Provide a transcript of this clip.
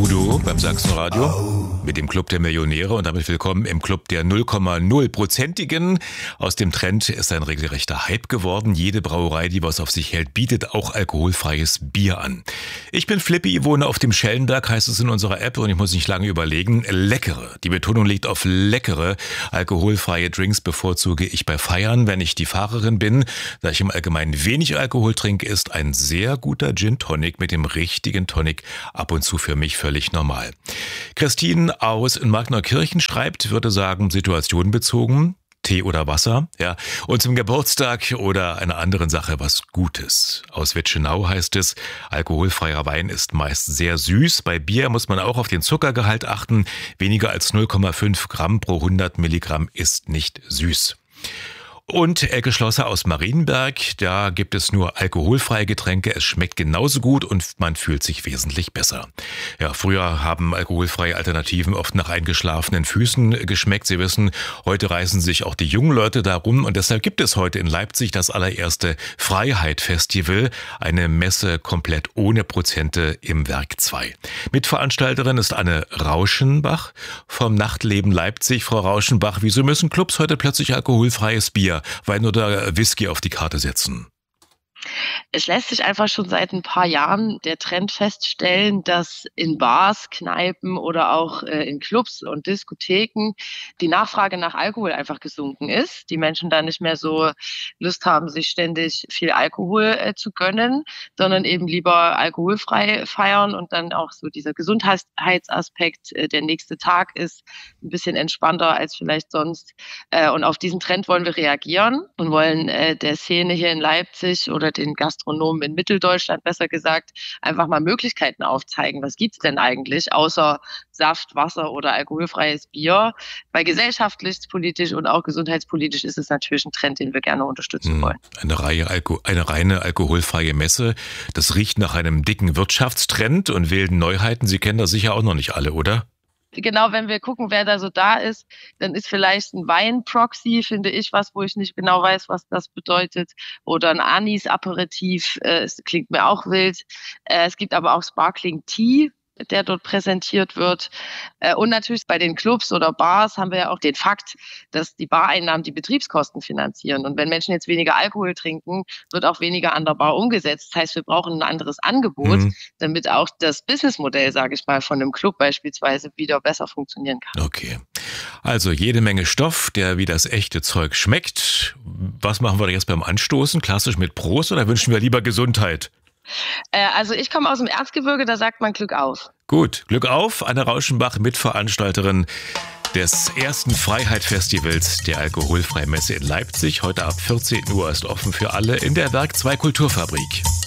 Udo beim Sachsenradio mit dem Club der Millionäre und damit willkommen im Club der 0,0%igen. Aus dem Trend ist ein regelrechter Hype geworden. Jede Brauerei, die was auf sich hält, bietet auch alkoholfreies Bier an. Ich bin Flippi, wohne auf dem Schellenberg, heißt es in unserer App, und ich muss nicht lange überlegen. Leckere, die Betonung liegt auf leckere, alkoholfreie Drinks bevorzuge ich bei Feiern, wenn ich die Fahrerin bin. Da ich im Allgemeinen wenig Alkohol trinke, ist ein sehr guter Gin Tonic mit dem richtigen Tonic ab und zu für mich völlig normal. Christine aus Magnerkirchen schreibt, würde sagen, situationenbezogen, Tee oder Wasser, ja, und zum Geburtstag oder einer anderen Sache was Gutes. Aus Wetschenau heißt es, alkoholfreier Wein ist meist sehr süß. Bei Bier muss man auch auf den Zuckergehalt achten. Weniger als 0,5 Gramm pro 100 Milligramm ist nicht süß. Und Elke Schlosser aus Marienberg, da gibt es nur alkoholfreie Getränke. Es schmeckt genauso gut und man fühlt sich wesentlich besser. Ja, früher haben alkoholfreie Alternativen oft nach eingeschlafenen Füßen geschmeckt. Sie wissen, heute reißen sich auch die jungen Leute darum und deshalb gibt es heute in Leipzig das allererste Freiheit-Festival, eine Messe komplett ohne Prozente im Werk 2. Mitveranstalterin ist Anne Rauschenbach vom Nachtleben Leipzig. Frau Rauschenbach, wieso müssen Clubs heute plötzlich alkoholfreies Bier, Wein oder Whisky auf die Karte setzen? Es lässt sich einfach schon seit ein paar Jahren der Trend feststellen, dass in Bars, Kneipen oder auch in Clubs und Diskotheken die Nachfrage nach Alkohol einfach gesunken ist. Die Menschen da nicht mehr so Lust haben, sich ständig viel Alkohol zu gönnen, sondern eben lieber alkoholfrei feiern und dann auch so dieser Gesundheitsaspekt, der nächste Tag ist ein bisschen entspannter als vielleicht sonst. Und auf diesen Trend wollen wir reagieren und wollen der Szene hier in Leipzig oder den Gastronomen in Mitteldeutschland, besser gesagt, einfach mal Möglichkeiten aufzeigen. Was gibt's denn eigentlich außer Saft, Wasser oder alkoholfreies Bier? Weil gesellschaftlich, politisch und auch gesundheitspolitisch ist es natürlich ein Trend, den wir gerne unterstützen wollen. Eine reine alkoholfreie Messe, das riecht nach einem dicken Wirtschaftstrend und wilden Neuheiten. Sie kennen das sicher auch noch nicht alle, oder? Genau, wenn wir gucken, wer da so da ist, dann ist vielleicht ein Wein-Proxy, finde ich, wo ich nicht genau weiß, was das bedeutet. Oder ein Anis-Aperitif, es klingt mir auch wild. Es gibt aber auch Sparkling Tea, der dort präsentiert wird. Und natürlich bei den Clubs oder Bars haben wir ja auch den Fakt, dass die Bareinnahmen die Betriebskosten finanzieren. Und wenn Menschen jetzt weniger Alkohol trinken, wird auch weniger an der Bar umgesetzt. Das heißt, wir brauchen ein anderes Angebot, damit auch das Businessmodell, sage ich mal, von einem Club beispielsweise wieder besser funktionieren kann. Okay. Also jede Menge Stoff, der wie das echte Zeug schmeckt. Was machen wir jetzt beim Anstoßen? Klassisch mit Prost oder wünschen wir lieber Gesundheit? Also ich komme aus dem Erzgebirge, da sagt man Glück auf. Gut, Glück auf. Anne Rauschenbach, Mitveranstalterin des ersten Freiheit-Festivals der Alkoholfreien Messe in Leipzig. Heute ab 14 Uhr ist offen für alle in der Werk 2 Kulturfabrik.